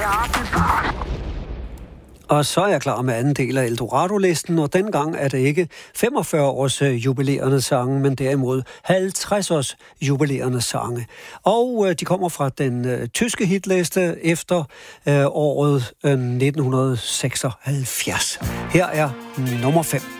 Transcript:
Og så er jeg klar med anden del af Eldorado-listen, og dengang er det ikke 45 års jubilerende sange, men derimod 50 års jubilerende sange. Og de kommer fra den tyske hitliste efter året 1976. Her er nummer 5.